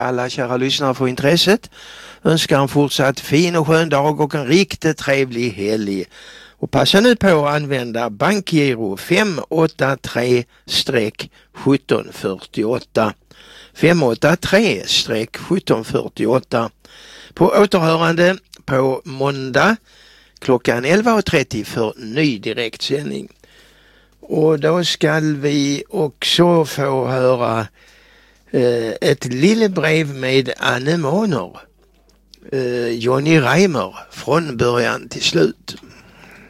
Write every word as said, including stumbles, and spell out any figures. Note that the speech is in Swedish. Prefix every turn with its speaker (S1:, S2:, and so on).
S1: alla kära lyssnare för intresset. Önskar en fortsatt fin och skön dag och en riktigt trevlig helg. Och passa nu på att använda bankgiro fem åtta tre sjutton fyrtioåtta. fem åtta tre sjutton fyrtioåtta. På återhörande på måndag klockan elva trettio för ny direktsändning. Och då ska vi också få höra eh, ett lille brev med anemoner. Eh, Johnny Reimer från början till slut.